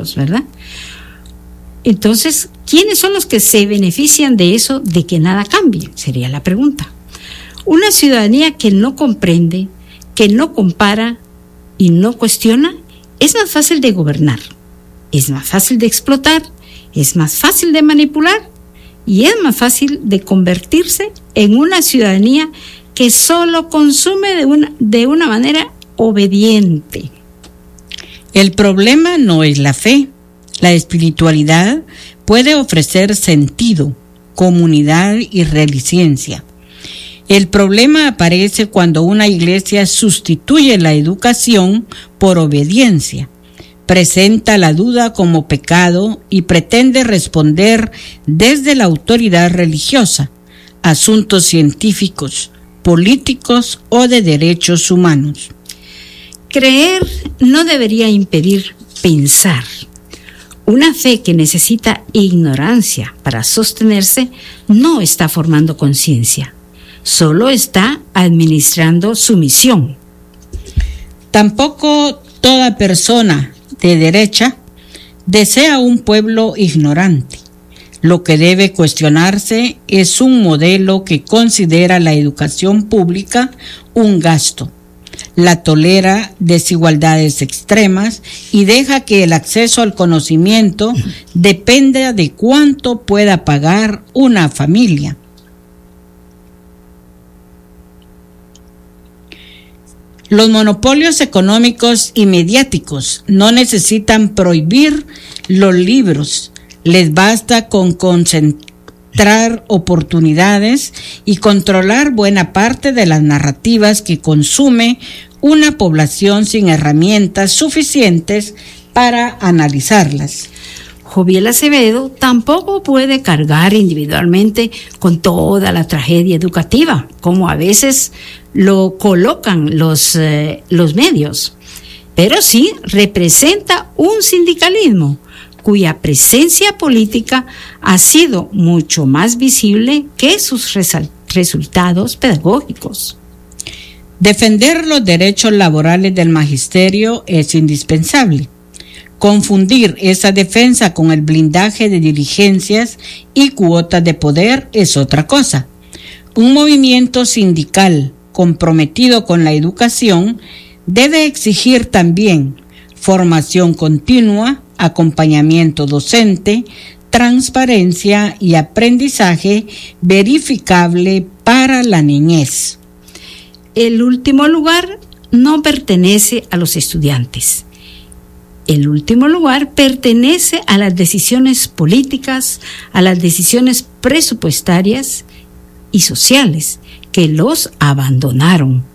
libros, ¿verdad? Entonces, ¿quiénes son los que se benefician de eso, de que nada cambie? Sería la pregunta. Una ciudadanía que no comprende, que no compara y no cuestiona, es más fácil de gobernar, es más fácil de explotar, es más fácil de manipular y es más fácil de convertirse en una ciudadanía que solo consume de una manera obediente. El problema no es la fe. La espiritualidad puede ofrecer sentido, comunidad y resiliencia. El problema aparece cuando una iglesia sustituye la educación por obediencia, presenta la duda como pecado y pretende responder desde la autoridad religiosa, asuntos científicos, políticos o de derechos humanos. Creer no debería impedir pensar. Una fe que necesita ignorancia para sostenerse no está formando conciencia, solo está administrando su misión. Tampoco toda persona de derecha desea un pueblo ignorante. Lo que debe cuestionarse es un modelo que considera la educación pública un gasto, la tolera desigualdades extremas y deja que el acceso al conocimiento dependa de cuánto pueda pagar una familia. Los monopolios económicos y mediáticos no necesitan prohibir los libros, les basta con concentrar oportunidades y controlar buena parte de las narrativas que consume una población sin herramientas suficientes para analizarlas. Joviel Acevedo tampoco puede cargar individualmente con toda la tragedia educativa, como a veces lo colocan los medios, pero sí representa un sindicalismo cuya presencia política ha sido mucho más visible que sus resultados pedagógicos. Defender los derechos laborales del magisterio es indispensable. Confundir esa defensa con el blindaje de diligencias y cuotas de poder es otra cosa. Un movimiento sindical comprometido con la educación debe exigir también formación continua, acompañamiento docente, transparencia y aprendizaje verificable para la niñez. El último lugar no pertenece a los estudiantes. El último lugar pertenece a las decisiones políticas, a las decisiones presupuestarias y sociales que los abandonaron.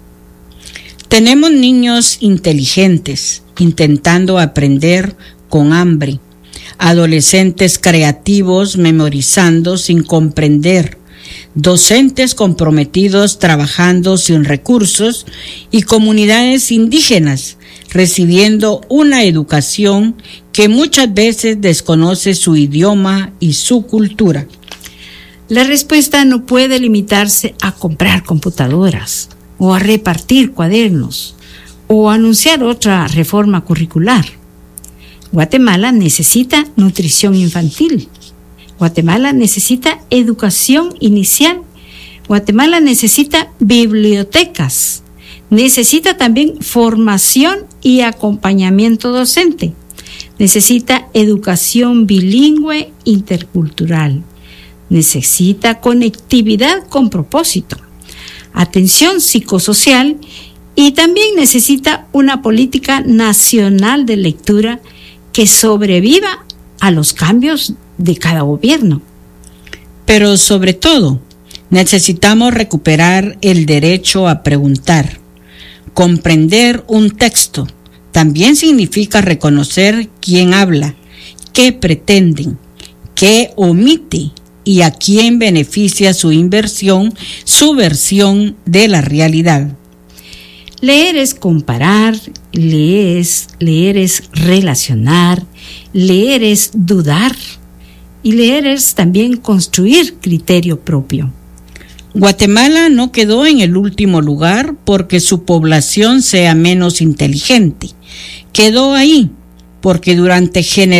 Tenemos niños inteligentes intentando aprender con hambre, adolescentes creativos memorizando sin comprender, docentes comprometidos trabajando sin recursos y comunidades indígenas recibiendo una educación que muchas veces desconoce su idioma y su cultura. La respuesta no puede limitarse a comprar computadoras o a repartir cuadernos o a anunciar otra reforma curricular. Guatemala necesita nutrición infantil. Guatemala necesita educación inicial. Guatemala necesita bibliotecas. Necesita también formación y acompañamiento docente. Necesita educación bilingüe intercultural. Necesita conectividad con propósito, atención psicosocial y también necesita una política nacional de lectura que sobreviva a los cambios de cada gobierno. Pero sobre todo, necesitamos recuperar el derecho a preguntar. Comprender un texto también significa reconocer quién habla, qué pretenden, qué omite y a quién beneficia su inversión, su versión de la realidad. Leer es comparar, leer es relacionar, leer es dudar y leer es también construir criterio propio. Guatemala no quedó en el último lugar porque su población sea menos inteligente. Quedó ahí porque durante generaciones